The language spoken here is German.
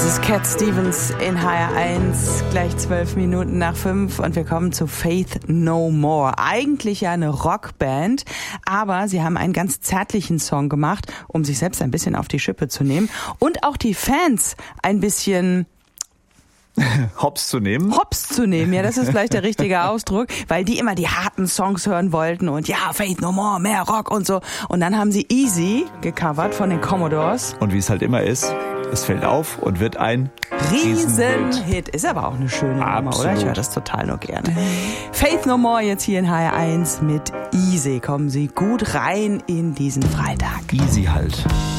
ist Cat Stevens in HR1, gleich 12 Minuten nach 5 und wir kommen zu Faith No More. Eigentlich ja eine Rockband, aber sie haben einen ganz zärtlichen Song gemacht, um sich selbst ein bisschen auf die Schippe zu nehmen und auch die Fans ein bisschen Hops zu nehmen, ja, das ist vielleicht der richtige Ausdruck, weil die immer die harten Songs hören wollten und ja, Faith No More, mehr Rock und so. Und dann haben sie Easy gecovert von den Commodores. Und wie es halt immer ist, es fällt auf und wird ein Riesenhit. Ist aber auch eine schöne Nummer, oder? Ich höre das total nur gerne. Faith No More jetzt hier in HR1 mit Easy. Kommen Sie gut rein in diesen Freitag. Easy halt.